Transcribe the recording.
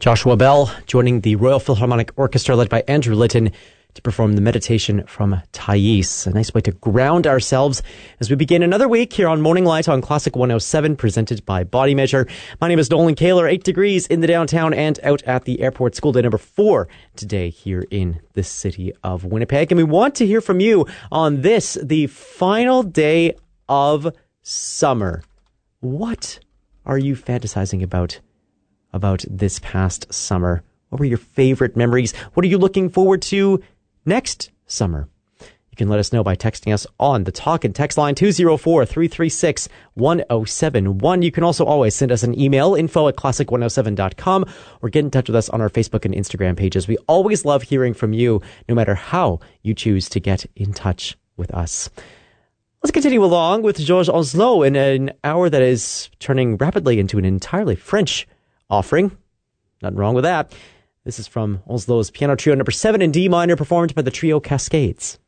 Joshua Bell joining the Royal Philharmonic Orchestra led by Andrew Litton to perform the meditation from Thais. A nice way to ground ourselves as we begin another week here on Morning Light on Classic 107, presented by Body Measure. My name is Nolan Kaler. 8 degrees in the downtown and out at the airport. School day number 4 today here in the city of Winnipeg. And we want to hear from you on this, the final day of summer. What are you fantasizing about this past summer? What were your favorite memories? What are you looking forward to next summer? You can let us know by texting us on the talk and text line 204-336-1071. You can also always send us an email, info@classic107.com, or get in touch with us on our Facebook and Instagram pages. We always love hearing from you, no matter how you choose to get in touch with us. Let's continue along with Georges Oslo in an hour that is turning rapidly into an entirely French offering. Nothing wrong with that. This is from Oslo's Piano Trio number 7 in D minor, performed by the Trio Cascades.